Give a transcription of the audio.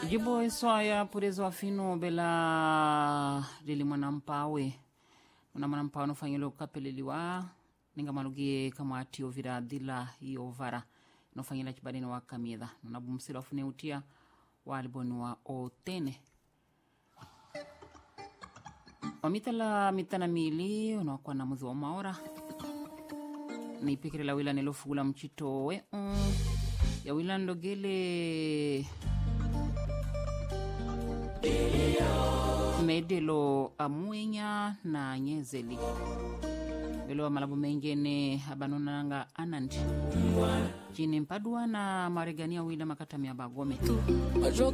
Jibo iswaya purezo afino bela lili mwanampawe. Una mwanampawe nufanyilo kapeleliwa. Ninga manugie kama ati ovira dila iyo vara. Nufanyila chibadini wa kamiedha. Nunabumsila wafune utia waliboni wa otene. Wamitala mitana mili unakuwa na muzi wa maora. Nipikiri la wila nilofugula mchito we. Ya wila ndogele medelo amuenya na nyezeli belo malabu mengene abanonanga anandi jini mpadua na maregania wila makata miabagome